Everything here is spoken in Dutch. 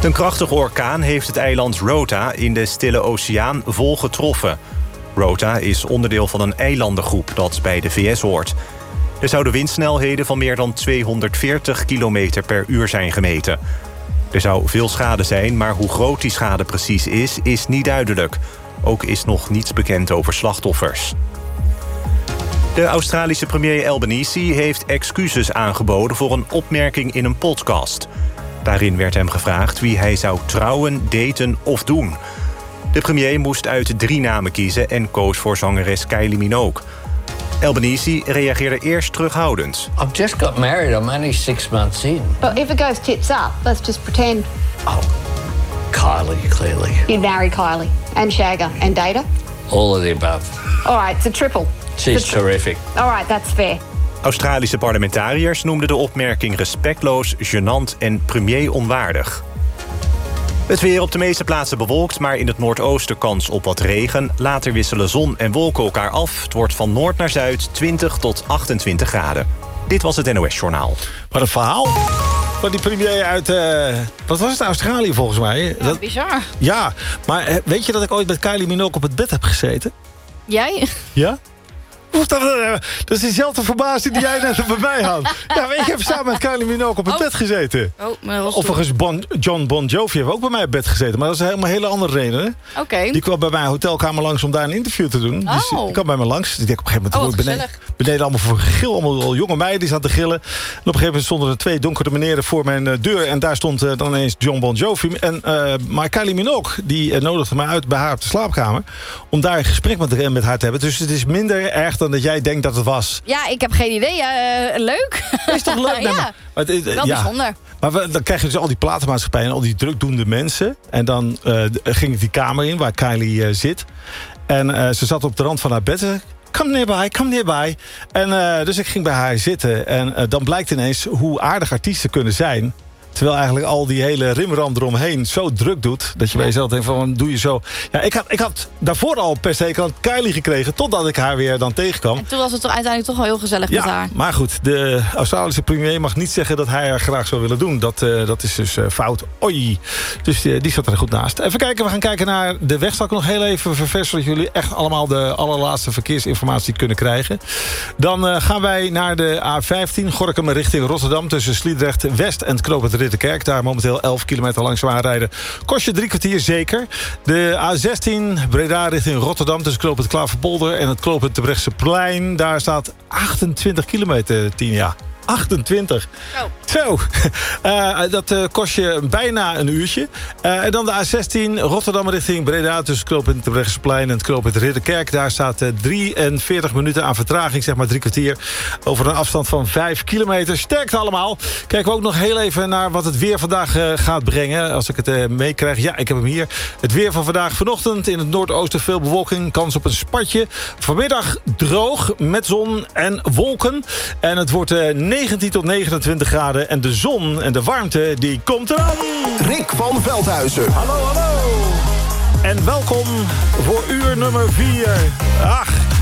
Een krachtige orkaan heeft het eiland Rota in de Stille Oceaan vol getroffen. Rota is onderdeel van een eilandengroep dat bij de VS hoort. Er zouden windsnelheden van meer dan 240 km per uur zijn gemeten. Er zou veel schade zijn, maar hoe groot die schade precies is niet duidelijk. Ook is nog niets bekend over slachtoffers. De Australische premier Albanese heeft excuses aangeboden voor een opmerking in een podcast. Daarin werd hem gevraagd wie hij zou trouwen, daten of doen. De premier moest uit 3 namen kiezen en koos voor zangeres Kylie Minogue. Albanese reageerde eerst terughoudend. I've just got married. I'm only 6 months in. But if it goes tits up, let's just pretend. Oh, Kylie, clearly. You'd marry Kylie and shag her and date her? All of the above. All right, it's a triple. She's terrific. All right, that's fair. Australische parlementariërs noemden de opmerking respectloos, gênant en premier-onwaardig. Het weer op de meeste plaatsen bewolkt, maar in het noordoosten kans op wat regen. Later wisselen zon en wolken elkaar af. Het wordt van noord naar zuid 20 tot 28 graden. Dit was het NOS Journaal. Wat een verhaal van die premier uit, wat was het, Australië volgens mij? Ja, bizar. Ja, maar weet je dat ik ooit met Kylie Minogue op het bed heb gezeten? Jij? Ja? Dat is diezelfde verbazing die jij net bij mij had. Ja, ik heb samen met Kylie Minogue op het bed gezeten. Overigens, John Bon Jovi heeft ook bij mij op bed gezeten. Maar dat is helemaal een hele andere reden. Oké. Die kwam bij mijn hotelkamer langs om daar een interview te doen. Dus die kwam bij me langs. Die deed op een gegeven moment beneden allemaal voor gegil. Allemaal jonge meiden die zaten te gillen. En op een gegeven moment stonden er 2 donkere meneren voor mijn deur. En daar stond dan ineens John Bon Jovi. Maar Kylie Minogue, die nodigde mij uit bij haar op de slaapkamer. Om daar een gesprek met haar te hebben. Dus het is minder erg dan dat jij denkt dat het was. Ja, ik heb geen idee. Leuk. Is toch leuk? Ja, wel bijzonder. Maar dan krijg je dus al die platenmaatschappijen en al die drukdoende mensen. En dan ging ik die kamer in waar Kylie zit. En ze zat op de rand van haar bed. Come nearby. En dus ik ging bij haar zitten. En dan blijkt ineens hoe aardig artiesten kunnen zijn. Terwijl eigenlijk al die hele rimram eromheen zo druk doet. Dat je bij jezelf denkt van, doe je zo. Ja, ik had daarvoor al per se Kylie gekregen. Totdat ik haar weer dan tegenkwam. En toen was het toch uiteindelijk toch wel heel gezellig met haar. Maar goed, de Australische premier mag niet zeggen dat hij haar graag zou willen doen. Dat is dus fout. Oei. Dus die zat er goed naast. Even kijken, we gaan kijken naar de weg. Zal ik nog heel even verversen, zodat jullie echt allemaal de allerlaatste verkeersinformatie kunnen krijgen. Dan gaan wij naar de A15, Gorinchem richting Rotterdam. Tussen Sliedrecht West en Knooppunt Ridderkerk. Daar momenteel 11 kilometer langzaam aanrijden. Kost je 3 kwartier zeker. De A16 Breda richting Rotterdam. Tussen Knooppunt Klaverpolder en het Knooppunt Terbrechtseplein. Daar staat 28 kilometer, 10 jaar. 28. Zo. Dat kost je bijna een uurtje. En dan de A16 Rotterdam richting Breda. Tussen knooppunt Terbrechtseplein en het knooppunt Ridderkerk. Daar staat 43 minuten aan vertraging. Zeg maar 3 kwartier. Over een afstand van 5 kilometer. Sterkte allemaal. Kijken we ook nog heel even naar wat het weer vandaag gaat brengen. Als ik het meekrijg. Ja, ik heb hem hier. Het weer van vandaag. Vanochtend in het noordoosten veel bewolking. Kans op een spatje. Vanmiddag droog met zon en wolken. En het wordt 19 tot 29 graden. En de zon en de warmte, die komt eraan. Rick van Veldhuizen. Hallo. En welkom voor uur nummer 4. Ach,